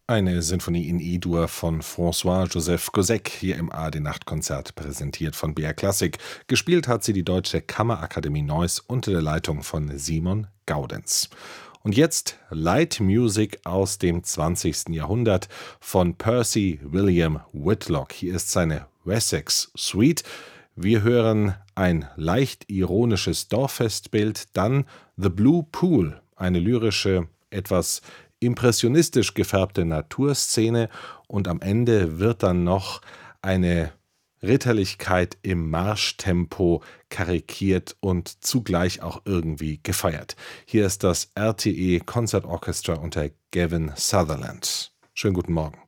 Eine Sinfonie in E-Dur von François-Joseph Gossec hier im ARD-Nachtkonzert, präsentiert von BR Classic. Gespielt hat sie die Deutsche Kammerakademie Neuss unter der Leitung von Simon Gaudenz. Und jetzt Light Music aus dem 20. Jahrhundert von Percy William Whitlock. Hier ist seine Wessex Suite. Wir hören ein leicht ironisches Dorffestbild, dann The Blue Pool, eine lyrische, etwas impressionistisch gefärbte Naturszene, und am Ende wird dann noch eine Ritterlichkeit im Marschtempo karikiert und zugleich auch irgendwie gefeiert. Hier ist das RTE Concert Orchestra unter Gavin Sutherland. Schönen guten Morgen.